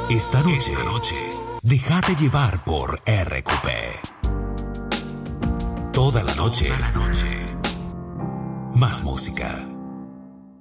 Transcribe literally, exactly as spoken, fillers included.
Esta noche, Esta noche, déjate llevar por R Q P. Toda la noche, Toda la noche. Más música.